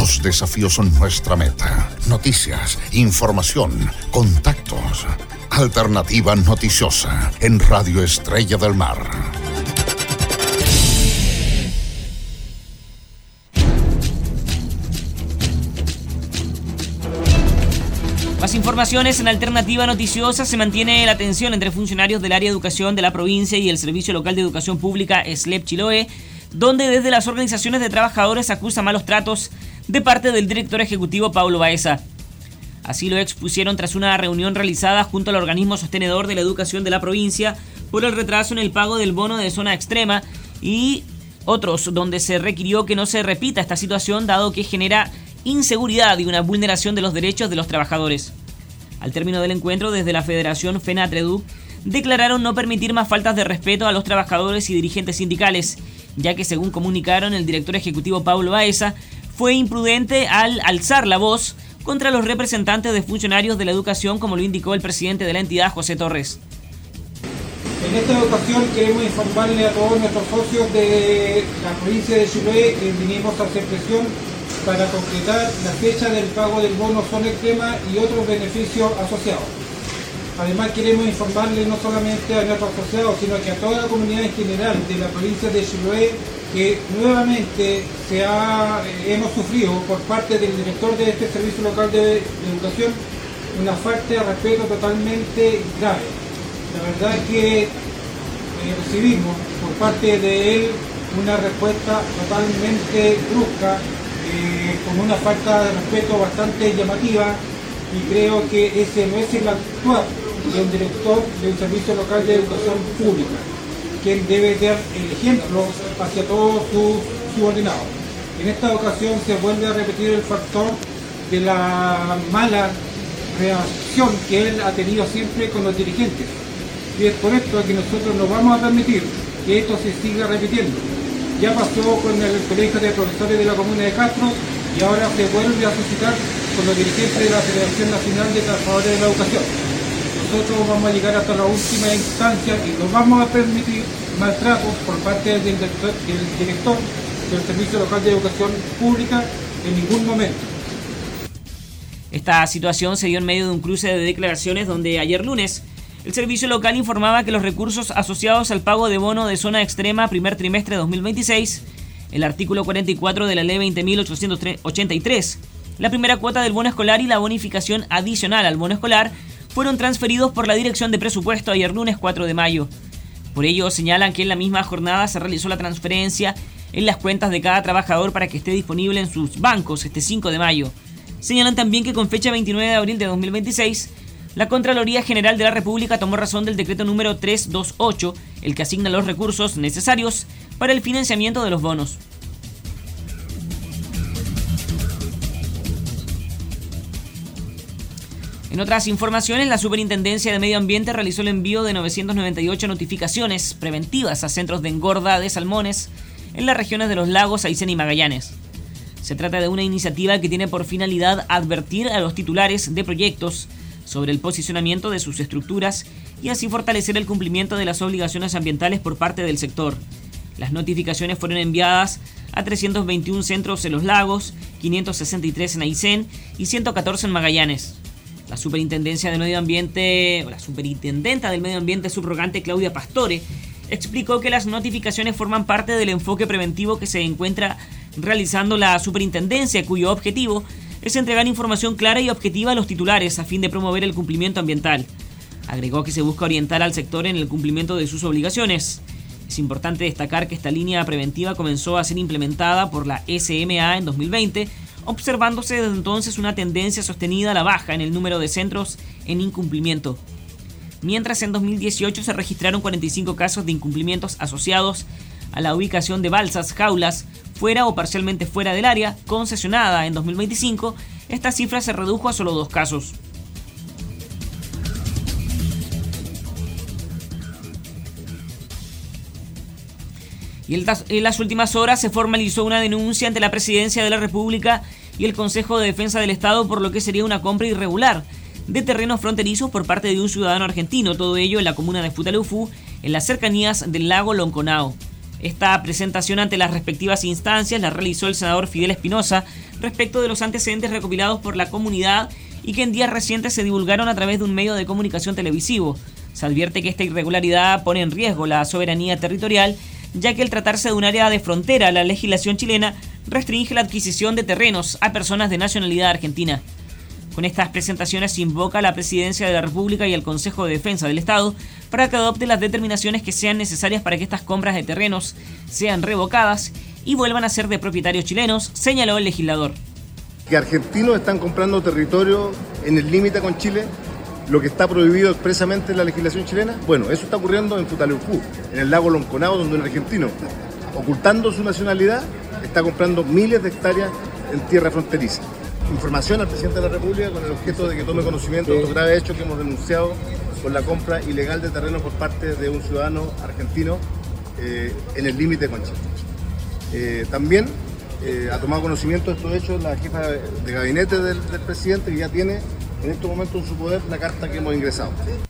Los desafíos son nuestra meta. Noticias, información, contactos. Alternativa Noticiosa en Radio Estrella del Mar. Más informaciones en Alternativa Noticiosa. Se mantiene la tensión entre funcionarios del área de educación de la provincia y el Servicio Local de Educación Pública SLEP Chiloé, donde desde las organizaciones de trabajadores acusan malos tratos de parte del director ejecutivo Pablo Baeza. Así lo expusieron tras una reunión realizada junto al organismo sostenedor de la educación de la provincia por el retraso en el pago del bono de zona extrema y otros, donde se requirió que no se repita esta situación dado que genera inseguridad y una vulneración de los derechos de los trabajadores. Al término del encuentro, desde la Federación FENATREDUC declararon no permitir más faltas de respeto a los trabajadores y dirigentes sindicales, ya que según comunicaron el director ejecutivo Pablo Baeza fue imprudente al alzar la voz contra los representantes de funcionarios de la educación, como lo indicó el presidente de la entidad, José Torres. En esta ocasión queremos informarle a todos nuestros socios de la provincia de Chiloé que vinimos a hacer presión para concretar la fecha del pago del bono zona extrema y otros beneficios asociados. Además queremos informarle no solamente a nuestros asociados, sino que a toda la comunidad en general de la provincia de Chiloé que nuevamente hemos sufrido por parte del director de este Servicio Local de Educación una falta de respeto totalmente grave. La verdad es que recibimos por parte de él una respuesta totalmente brusca, con una falta de respeto bastante llamativa, y creo que ese no es el actuar de un director de un servicio local de educación pública, quien debe dar el ejemplo hacia todos sus subordinados. En esta ocasión se vuelve a repetir el factor de la mala reacción que él ha tenido siempre con los dirigentes. Y es por esto que nosotros no vamos a permitir que esto se siga repitiendo. Ya pasó con el colegio de profesores de la comuna de Castro y ahora se vuelve a suscitar con los dirigentes de la Federación Nacional de Trabajadores de la Educación. Nosotros vamos a llegar hasta la última instancia y no vamos a permitir maltratos por parte del director del Servicio Local de Educación Pública en ningún momento. Esta situación se dio en medio de un cruce de declaraciones donde ayer lunes el servicio local informaba que los recursos asociados al pago de bono de zona extrema primer trimestre de 2026, el artículo 44 de la ley 20.883, la primera cuota del bono escolar y la bonificación adicional al bono escolar fueron transferidos por la Dirección de Presupuesto ayer lunes 4 de mayo. Por ello señalan que en la misma jornada se realizó la transferencia en las cuentas de cada trabajador para que esté disponible en sus bancos este 5 de mayo. Señalan también que con fecha 29 de abril de 2026, la Contraloría General de la República tomó razón del decreto número 328, el que asigna los recursos necesarios para el financiamiento de los bonos. En otras informaciones, la Superintendencia de Medio Ambiente realizó el envío de 998 notificaciones preventivas a centros de engorda de salmones en las regiones de los lagos Aysén y Magallanes. Se trata de una iniciativa que tiene por finalidad advertir a los titulares de proyectos sobre el posicionamiento de sus estructuras y así fortalecer el cumplimiento de las obligaciones ambientales por parte del sector. Las notificaciones fueron enviadas a 321 centros en los lagos, 563 en Aysén y 114 en Magallanes. La Superintendencia de Medio Ambiente, o la Superintendenta del Medio Ambiente subrogante Claudia Pastore, explicó que las notificaciones forman parte del enfoque preventivo que se encuentra realizando la Superintendencia, cuyo objetivo es entregar información clara y objetiva a los titulares a fin de promover el cumplimiento ambiental. Agregó que se busca orientar al sector en el cumplimiento de sus obligaciones. Es importante destacar que esta línea preventiva comenzó a ser implementada por la SMA en 2020, observándose desde entonces una tendencia sostenida a la baja en el número de centros en incumplimiento. Mientras en 2018 se registraron 45 casos de incumplimientos asociados a la ubicación de balsas, jaulas, fuera o parcialmente fuera del área concesionada. En 2025, esta cifra se redujo a solo 2 casos. Y en las últimas horas se formalizó una denuncia ante la Presidencia de la República y el Consejo de Defensa del Estado por lo que sería una compra irregular de terrenos fronterizos por parte de un ciudadano argentino, todo ello en la comuna de Futaleufú, en las cercanías del lago Lonconao. Esta presentación ante las respectivas instancias la realizó el senador Fidel Espinosa respecto de los antecedentes recopilados por la comunidad y que en días recientes se divulgaron a través de un medio de comunicación televisivo. Se advierte que esta irregularidad pone en riesgo la soberanía territorial, ya que al tratarse de un área de frontera, la legislación chilena restringe la adquisición de terrenos a personas de nacionalidad argentina. Con estas presentaciones se invoca a la Presidencia de la República y al Consejo de Defensa del Estado para que adopte las determinaciones que sean necesarias para que estas compras de terrenos sean revocadas y vuelvan a ser de propietarios chilenos, señaló el legislador. Que argentinos están comprando territorio en el límite con Chile, lo que está prohibido expresamente en la legislación chilena. Bueno, eso está ocurriendo en Futaleufú, en el lago Lonconao, donde un argentino, ocultando su nacionalidad, está comprando miles de hectáreas en tierra fronteriza. Información al presidente de la República con el objeto de que tome conocimiento de estos graves hechos que hemos denunciado por la compra ilegal de terreno por parte de un ciudadano argentino en el límite con Chile. También ha tomado conocimiento de estos hechos la jefa de gabinete del presidente, que ya tiene en estos momentos en su poder la carta que hemos ingresado.